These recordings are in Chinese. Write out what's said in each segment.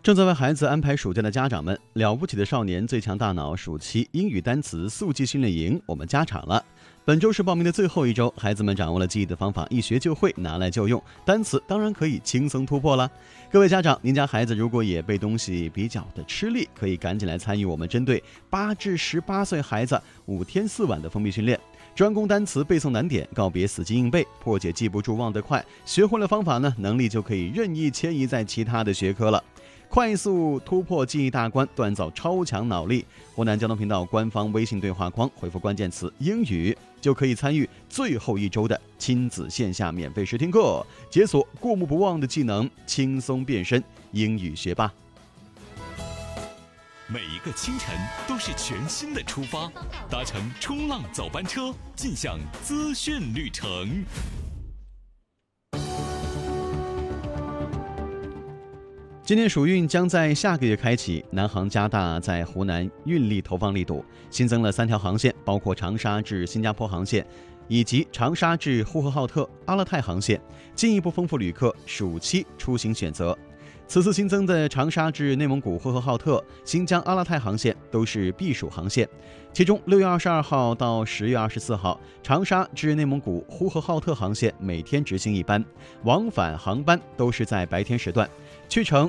正在为孩子安排暑假的家长们，了不起的少年最强大脑暑期英语单词速记训练营我们加场了。本周是报名的最后一周，孩子们掌握了记忆的方法，一学就会，拿来就用，单词当然可以轻松突破了。各位家长，您家孩子如果也背东西比较的吃力，可以赶紧来参与我们针对8至18岁孩子5天4晚的封闭训练，专攻单词背诵难点，告别死记硬背，破解记不住忘得快。学会了方法呢，能力就可以任意迁移在其他的学科了。快速突破记忆大关，锻造超强脑力。湖南交通频道官方微信对话框回复关键词英语，就可以参与最后一周的亲子线下免费试听课，解锁过目不忘的技能，轻松变身英语学霸。 每一个清晨都是全新的出发，搭乘冲浪早班车，进向资讯旅程。 今年暑运将在下个月开启，南航加大在湖南运力投放力度，新增了3条航线，包括长沙至新加坡航线以及长沙至呼和浩特、阿勒泰航线，进一步丰富旅客暑期出行选择。此次新增的长沙至内蒙古呼和浩特、新疆阿勒泰航线都是避暑航线，其中6月22号到10月24号，长沙至内蒙古呼和浩特航线每天执行1班，往返航班都是在白天时段。去程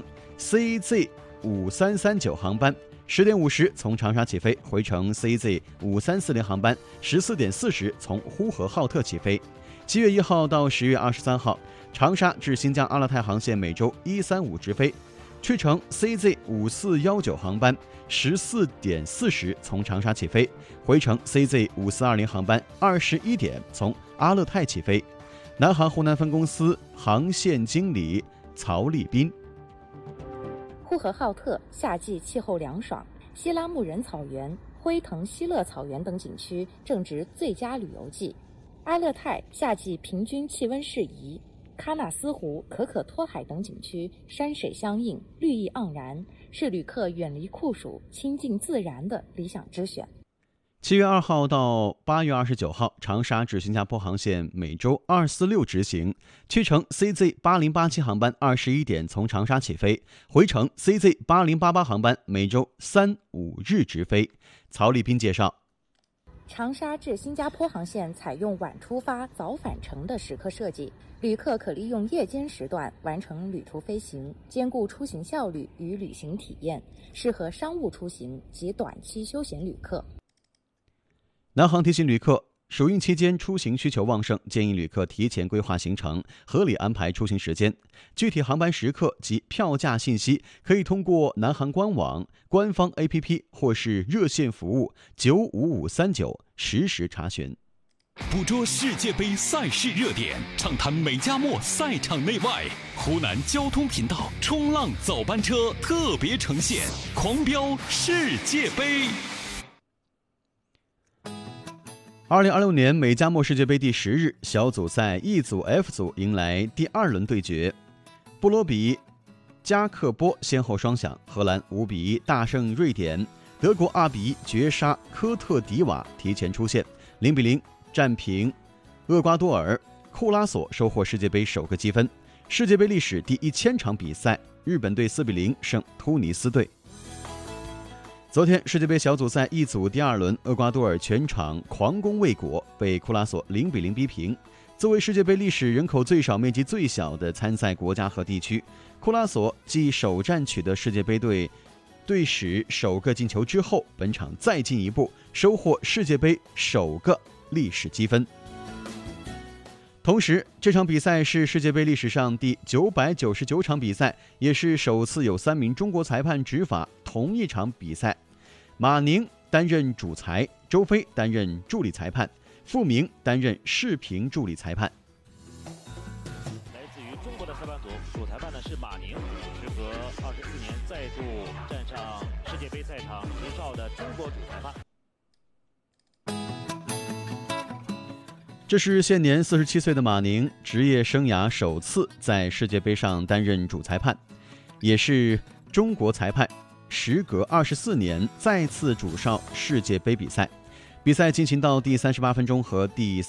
CZ5339 航班10点50从长沙起飞，回程 CZ5340 航班14点40从呼和浩特起飞。7月1号到10月23号，长沙至新疆阿勒泰航线每周135直飞，去程 CZ5419 航班14点40从长沙起飞，回程 CZ5420 航班21点从阿勒泰起飞。南航湖南分公司航线经理曹立斌。 呼和浩特夏季气候凉爽，西拉木仁草原、辉腾希勒草原等景区正值最佳旅游季。阿勒泰夏季平均气温适宜，喀纳斯湖、可可托海等景区山水相映，绿意盎然，是旅客远离酷暑、亲近自然的理想之选。 7月2号到8月29号，长沙至新加坡航线每周246执行，去程 CZ8087 航班21点从长沙起飞，回程 CZ8088 航班每周3、5日直飞。曹立斌介绍， 长沙至新加坡航线采用晚出发、早返程的时刻设计，旅客可利用夜间时段完成旅途飞行，兼顾出行效率与旅行体验，适合商务出行及短期休闲旅客。 南航提醒旅客，暑运期间出行需求旺盛，建议旅客提前规划行程，合理安排出行时间。具体航班时刻及票价信息可以通过南航官网、官方 APP 或是热线服务95539实时查询。 捕捉世界杯赛事热点，畅谈美加墨赛场内外。湖南交通频道冲浪早班车特别呈现狂飙世界杯。 2026年美加墨世界杯第10日，小组赛 E 组 F 组迎来第2轮对决，波罗比加克波先后双响，荷兰5比1大胜瑞典，德国2比1绝杀科特迪瓦提前出线，0比0战平厄瓜多尔，库拉索收获世界杯首个积分。世界杯历史第1000场比赛，日本队4比0胜突尼斯队。昨天世界杯小组赛 E 组第2轮，厄瓜多尔全场狂攻未果，被库拉索0比0逼平。作为世界杯历史人口最少、面积最小的参赛国家和地区，库拉索继首战取得世界杯队史首个进球之后，本场再进一步收获世界杯首个历史积分。同时，这场比赛是世界杯历史上第999场比赛，也是首次有3名中国裁判执法同一场比赛。马宁担任主裁，周飞担任助理裁判，傅明担任视频助理裁判。 来自于中国的裁判组，主裁判呢是马宁，时隔24年再度站上世界杯赛场执照的中国主裁判。 这是现年47岁的马宁职业生涯首次在世界杯上担任主裁判，也是中国裁判时隔24年再次主哨世界杯比赛。比赛进行到第38分钟和第